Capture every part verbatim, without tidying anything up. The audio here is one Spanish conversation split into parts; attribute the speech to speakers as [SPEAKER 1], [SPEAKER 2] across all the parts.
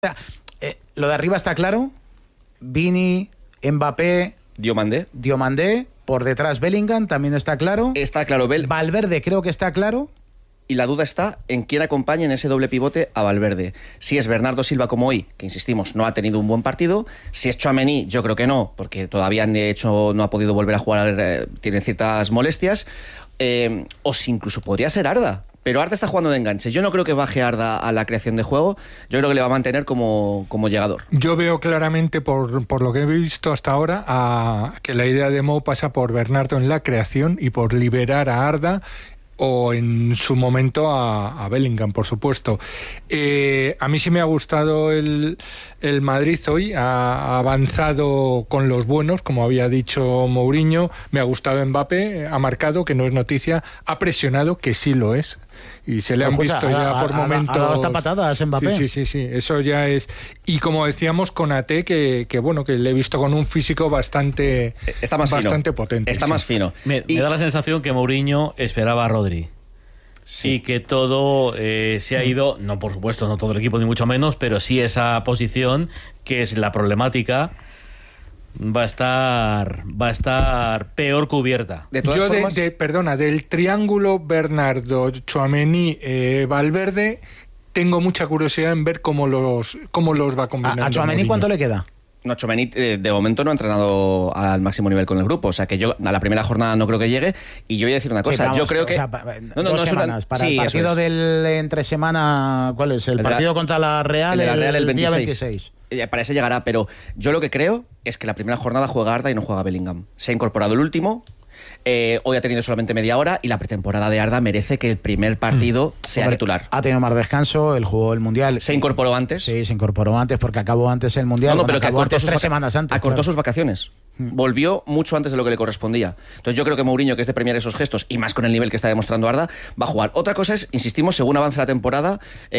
[SPEAKER 1] Eh, lo de arriba está claro. Vini, Mbappé,
[SPEAKER 2] Diomandé.
[SPEAKER 1] Diomandé, por detrás Bellingham, también está claro.
[SPEAKER 2] Está claro, Bel.
[SPEAKER 1] Valverde creo que está claro.
[SPEAKER 2] Y la duda está en quién acompaña en ese doble pivote a Valverde. Si es Bernardo Silva como hoy, que insistimos, no ha tenido un buen partido. Si es Tchouaméni, yo creo que no, porque todavía de hecho no ha podido volver a jugar, eh, tiene ciertas molestias. Eh, o si incluso podría ser Arda. Pero Arda está jugando de enganche. Yo no creo que baje Arda a la creación de juego. Yo creo que le va a mantener como, como llegador.
[SPEAKER 3] Yo veo claramente, por, por lo que he visto hasta ahora, a, que la idea de Mou pasa por Bernardo en la creación y por liberar a Arda o en su momento a, a Bellingham, por supuesto. Eh, a mí sí me ha gustado el, el Madrid hoy, ha avanzado con los buenos, como había dicho Mourinho. Me ha gustado Mbappé, ha marcado, que no es noticia, ha presionado, que sí lo es. Y se le han
[SPEAKER 1] Escucha,
[SPEAKER 3] visto ya
[SPEAKER 1] a,
[SPEAKER 3] por
[SPEAKER 1] a,
[SPEAKER 3] momentos.
[SPEAKER 1] Ha dado hasta patadas Mbappé.
[SPEAKER 3] Sí, sí, sí, sí, eso ya es. Y como decíamos con A T, que, que bueno, que le he visto con un físico bastante,
[SPEAKER 2] Está más
[SPEAKER 3] bastante
[SPEAKER 2] fino.
[SPEAKER 3] potente.
[SPEAKER 2] Está
[SPEAKER 3] sí.
[SPEAKER 2] más fino.
[SPEAKER 4] Me,
[SPEAKER 2] y...
[SPEAKER 4] me da la sensación que Mourinho esperaba a Rodri. Sí. Y que todo eh, se ha ido, no por supuesto, no todo el equipo ni mucho menos, pero sí esa posición que es la problemática. Va a estar va a estar peor cubierta.
[SPEAKER 3] De todas Yo formas... de, de, perdona, del triángulo Bernardo, Tchouaméni, eh, Valverde, tengo mucha curiosidad en ver cómo los cómo los va combinando.
[SPEAKER 1] ¿A, a Tchouaméni cuánto le queda?
[SPEAKER 2] No, Tchouaméni eh, de momento no ha entrenado al máximo nivel con el grupo, o sea que yo a la primera jornada no creo que llegue. Y yo voy a decir una cosa,
[SPEAKER 1] sí, vamos,
[SPEAKER 2] yo creo que...
[SPEAKER 1] O sea, no, no, dos no semanas, una... para sí, el partido es. del entre semana, ¿cuál es? El, el partido la, contra la Real,
[SPEAKER 2] el, de la Real el, el
[SPEAKER 1] día veintiséis.
[SPEAKER 2] Para ese llegará, pero yo lo que creo es que la primera jornada juega Arda y no juega Bellingham. Se ha incorporado el último, eh, hoy ha tenido solamente media hora y la pretemporada de Arda merece que el primer partido hmm. sea Hombre, titular.
[SPEAKER 1] Ha tenido más descanso, él jugó el Mundial.
[SPEAKER 2] ¿Se incorporó antes?
[SPEAKER 1] Sí, se incorporó antes porque acabó antes el Mundial.
[SPEAKER 2] No, no, pero que acortó
[SPEAKER 1] antes,
[SPEAKER 2] sus
[SPEAKER 1] tres
[SPEAKER 2] vaca-
[SPEAKER 1] semanas antes.
[SPEAKER 2] Acortó
[SPEAKER 1] claro.
[SPEAKER 2] sus vacaciones. Volvió mucho antes de lo que le correspondía. Entonces yo creo que Mourinho, que es de premiar esos gestos y más con el nivel que está demostrando Arda, va a jugar. Otra cosa es, insistimos, según avance la temporada,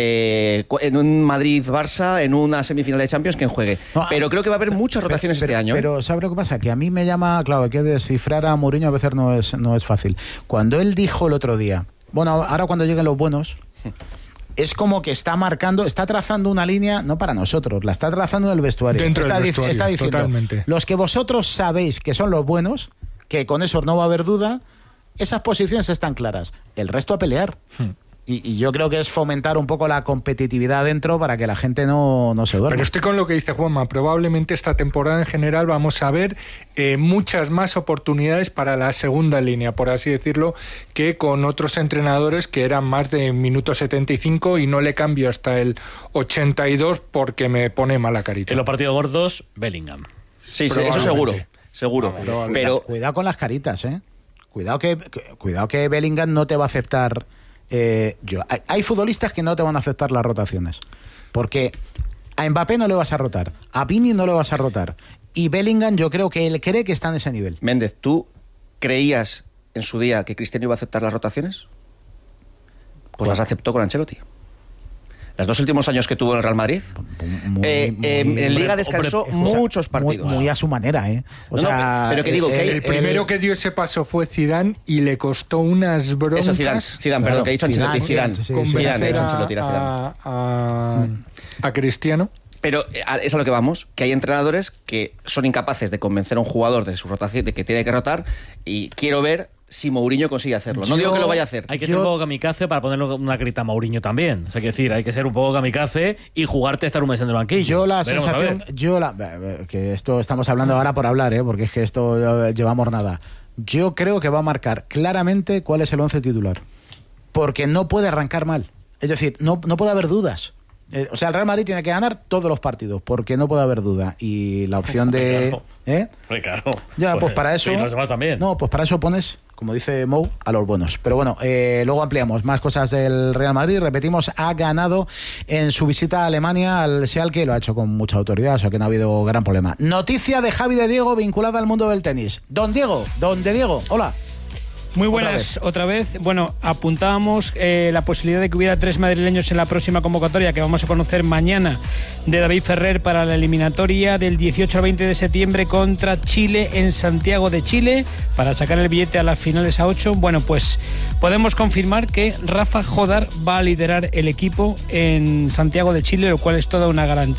[SPEAKER 2] eh, en un Madrid-Barça, en una semifinal de Champions, quien juegue. No, pero creo que va a haber muchas rotaciones
[SPEAKER 1] pero,
[SPEAKER 2] este año.
[SPEAKER 1] Pero
[SPEAKER 2] ¿eh?
[SPEAKER 1] ¿sabes lo que pasa? Que a mí me llama, claro, que descifrar a Mourinho a veces no es, no es fácil. Cuando él dijo el otro día, bueno, ahora cuando lleguen los buenos... Es como que está marcando, está trazando una línea, no para nosotros, la está trazando en el vestuario.
[SPEAKER 3] Dentro
[SPEAKER 1] está,
[SPEAKER 3] del vestuario,
[SPEAKER 1] está diciendo,
[SPEAKER 3] totalmente.
[SPEAKER 1] Los que vosotros sabéis que son los buenos, que con eso no va a haber duda, esas posiciones están claras. El resto a pelear. Hmm. Y, y yo creo que es fomentar un poco la competitividad dentro para que la gente no, no se duerma.
[SPEAKER 3] Pero estoy con lo que dice Juanma. Probablemente esta temporada en general vamos a ver eh, muchas más oportunidades para la segunda línea, por así decirlo, que con otros entrenadores que eran más de minuto setenta y cinco y no le cambio hasta el ochenta y dos porque me pone mala carita.
[SPEAKER 4] En los partidos gordos, Bellingham.
[SPEAKER 2] Sí, sí, eso seguro. Seguro.
[SPEAKER 1] Pero,
[SPEAKER 2] pero
[SPEAKER 1] cuidado con las caritas, ¿eh? Cuidado que, cuidado que Bellingham no te va a aceptar... Eh, yo, hay, hay futbolistas que no te van a aceptar las rotaciones porque a Mbappé no le vas a rotar, a Vini no le vas a rotar y Bellingham yo creo que él cree que está en ese nivel.
[SPEAKER 2] Méndez, ¿tú creías en su día que Cristiano iba a aceptar las rotaciones? Pues las aceptó con Ancelotti. Los dos últimos años que tuvo en el Real Madrid, muy, eh, muy, eh, muy, en Liga descansó hombre, muchos partidos.
[SPEAKER 1] Muy, muy a su manera, ¿eh? O
[SPEAKER 2] no,
[SPEAKER 1] sea,
[SPEAKER 2] no, pero que digo,
[SPEAKER 3] el,
[SPEAKER 2] que
[SPEAKER 3] el, el primero que dio ese paso fue Zidane y le costó unas broncas.
[SPEAKER 2] Eso, Zidane, Zidane,
[SPEAKER 3] claro,
[SPEAKER 2] perdón, que he dicho Ancelotti, Zidane.
[SPEAKER 3] Sí, sí,
[SPEAKER 2] Zidane,
[SPEAKER 3] Zidane,
[SPEAKER 2] he dicho
[SPEAKER 3] a,
[SPEAKER 2] Ancelotti, era Zidane.
[SPEAKER 3] A, a, a Cristiano.
[SPEAKER 2] Pero es a lo que vamos, que hay entrenadores que son incapaces de convencer a un jugador de su rotación, de que tiene que rotar, y quiero ver si Mourinho consigue hacerlo. No yo, digo que lo vaya a hacer.
[SPEAKER 4] Hay que
[SPEAKER 1] yo...
[SPEAKER 4] ser un poco kamikaze para ponerle una carita a Mourinho también. O sea, hay que decir, hay que ser un poco kamikaze y jugarte a estar un mes en el banquillo.
[SPEAKER 1] Yo la Veremos sensación, yo la que esto estamos hablando ahora por hablar, ¿eh? Porque es que esto llevamos nada. Yo creo que va a marcar claramente cuál es el once titular, porque no puede arrancar mal. Es decir, no, no puede haber dudas. Eh, o sea, el Real Madrid tiene que ganar todos los partidos, porque no puede haber duda. Y la opción de...
[SPEAKER 4] Claro.
[SPEAKER 1] ¿Eh?
[SPEAKER 4] Claro.
[SPEAKER 1] Ya, pues para eso...
[SPEAKER 4] Y los demás también.
[SPEAKER 1] No, pues para eso pones, como dice Mou, a los buenos. Pero bueno, eh, luego ampliamos más cosas del Real Madrid. Repetimos, ha ganado en su visita a Alemania al Schalke, lo ha hecho con mucha autoridad, o sea que no ha habido gran problema. Noticia de Javi de Diego vinculada al mundo del tenis. Don Diego, don de Diego, hola.
[SPEAKER 5] Muy buenas, otra vez. Otra vez. Bueno, apuntábamos eh, la posibilidad de que hubiera tres madrileños en la próxima convocatoria que vamos a conocer mañana de David Ferrer para la eliminatoria del dieciocho al veinte de septiembre contra Chile en Santiago de Chile para sacar el billete a las finales a ocho. Bueno, pues podemos confirmar que Rafa Jodar va a liderar el equipo en Santiago de Chile, lo cual es toda una garantía.